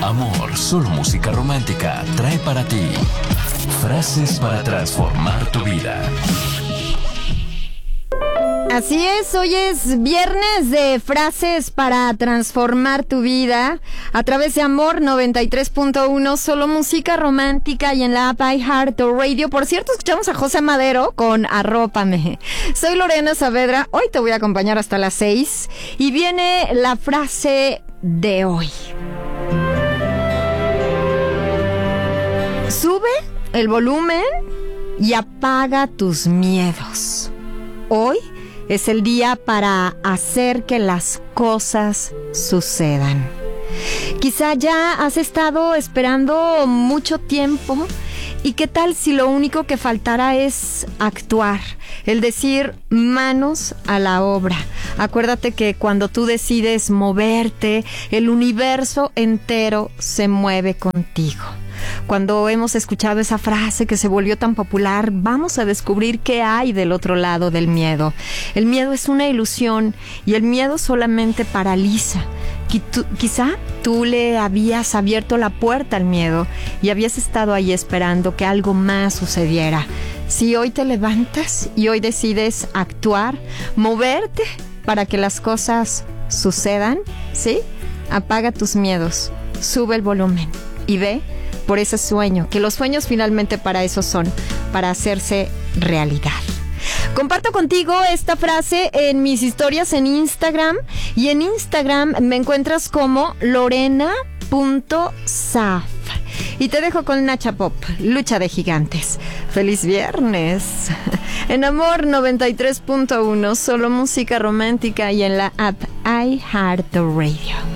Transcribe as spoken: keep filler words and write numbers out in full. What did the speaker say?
amor, solo música romántica trae para ti frases para transformar tu vida. Así es, hoy es viernes de frases para transformar tu vida a través de Amor noventa y tres punto uno, solo música romántica y en la app iHeartRadio. Por cierto, escuchamos a José Madero con Arrópame. Soy Lorena Saavedra, hoy te voy a acompañar hasta las seis y viene la frase de hoy. Sube el volumen y apaga tus miedos. Hoy es el día para hacer que las cosas sucedan. Quizá ya has estado esperando mucho tiempo y qué tal si lo único que faltara es actuar, el decir manos a la obra. Acuérdate que cuando tú decides moverte, el universo entero se mueve contigo. Cuando hemos escuchado esa frase que se volvió tan popular, vamos a descubrir qué hay del otro lado del miedo. El miedo es una ilusión y el miedo solamente paraliza. Quizá tú le habías abierto la puerta al miedo y habías estado ahí esperando que algo más sucediera. Si hoy te levantas y hoy decides actuar, moverte para que las cosas sucedan, ¿sí? Apaga tus miedos, sube el volumen y ve por ese sueño, que los sueños finalmente para eso son, para hacerse realidad. Comparto contigo esta frase en mis historias en Instagram, y en Instagram me encuentras como lorena punto saf. Y te dejo con Nacha Pop, Lucha de Gigantes. ¡Feliz viernes! En Amor noventa y tres punto uno, solo música romántica y en la app iHeartRadio.